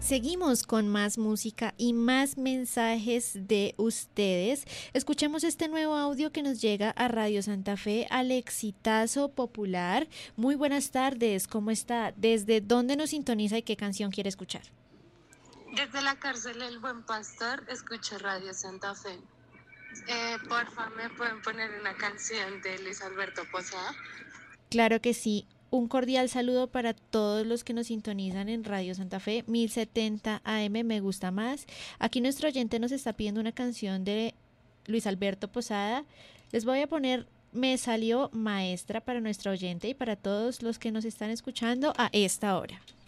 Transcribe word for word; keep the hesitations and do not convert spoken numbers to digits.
Seguimos con más música y más mensajes de ustedes. Escuchemos este nuevo audio que nos llega a Radio Santa Fe al exitazo popular. Muy buenas tardes, ¿cómo está? ¿Desde dónde nos sintoniza y qué canción quiere escuchar? Desde la cárcel El Buen Pastor, escucho Radio Santa Fe. Eh, porfa, ¿me pueden poner una canción de Luis Alberto Posada? Claro que sí. Un cordial saludo para todos los que nos sintonizan en Radio Santa Fe, mil setenta A M, me gusta más. Aquí nuestro oyente nos está pidiendo una canción de Luis Alberto Posada. Les voy a poner Me salió maestra para nuestro oyente y para todos los que nos están escuchando a esta hora.